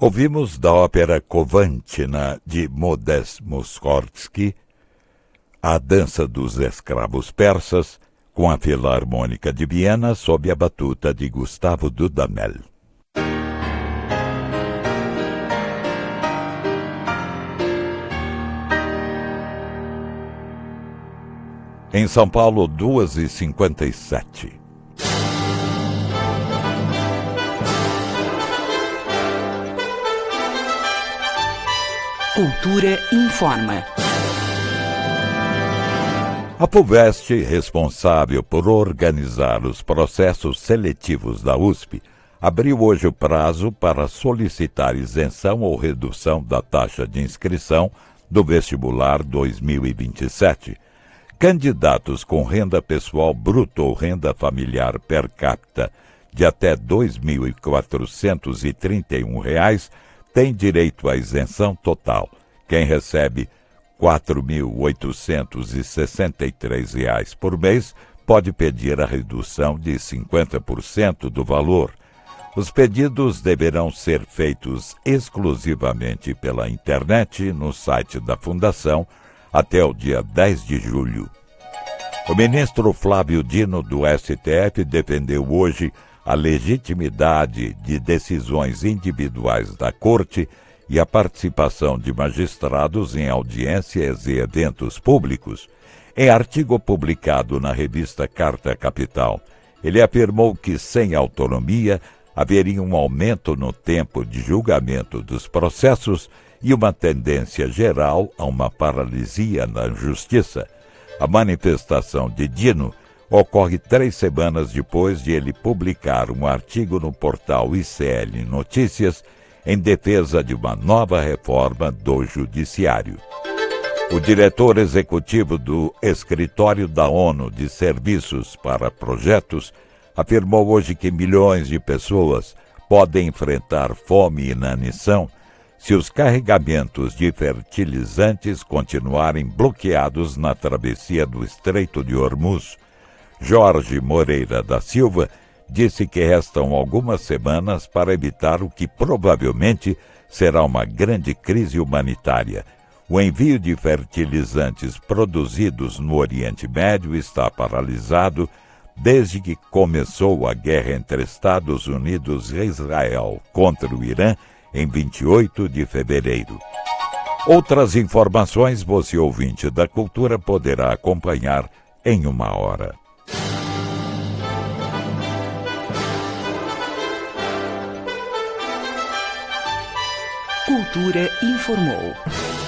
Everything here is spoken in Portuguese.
Ouvimos da ópera Kovantina, de Modest Mussorgsky, A Dança dos Escravos Persas, com a Filarmônica de Viena, sob a batuta de Gustavo Dudamel. Em São Paulo, 2h57. Cultura informa. A FUVEST, responsável por organizar os processos seletivos da USP, abriu hoje o prazo para solicitar isenção ou redução da taxa de inscrição do vestibular 2027. Candidatos com renda pessoal bruta ou renda familiar per capita de até R$ 2.431 têm direito à isenção total. Quem recebe R$ 4.863 por mês pode pedir a redução de 50% do valor. Os pedidos deverão ser feitos exclusivamente pela internet no site da Fundação até o dia 10 de julho. O ministro Flávio Dino, do STF, defendeu hoje a legitimidade de decisões individuais da Corte e a participação de magistrados em audiências e eventos públicos. Em artigo publicado na revista Carta Capital, ele afirmou que, sem autonomia, haveria um aumento no tempo de julgamento dos processos e uma tendência geral a uma paralisia na justiça. A manifestação de Dino ocorre 3 semanas depois de ele publicar um artigo no portal ICL Notícias em defesa de uma nova reforma do Judiciário. O diretor executivo do Escritório da ONU de Serviços para Projetos afirmou hoje que milhões de pessoas podem enfrentar fome e inanição se os carregamentos de fertilizantes continuarem bloqueados na travessia do Estreito de Hormuz. Jorge Moreira da Silva disse que restam algumas semanas para evitar o que provavelmente será uma grande crise humanitária. O envio de fertilizantes produzidos no Oriente Médio está paralisado desde que começou a guerra entre Estados Unidos e Israel contra o Irã em 28 de fevereiro. Outras informações você, ouvinte da Cultura, poderá acompanhar em 1 hora. Cultura informou.